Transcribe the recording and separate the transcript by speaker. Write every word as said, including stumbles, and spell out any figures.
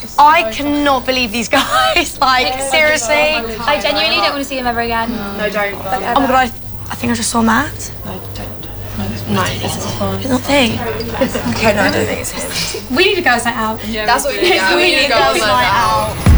Speaker 1: I cannot believe these guys. Like, seriously.
Speaker 2: I genuinely don't want to see him ever again.
Speaker 3: No, don't.
Speaker 1: Oh my god, I, I think I just saw Matt.
Speaker 3: No, don't. No, this is fine.
Speaker 1: It's not thing.
Speaker 3: Okay, no, I don't think it's him.
Speaker 2: We need a girls' night out.
Speaker 3: That's what we need. Yeah, we need a girls' night out.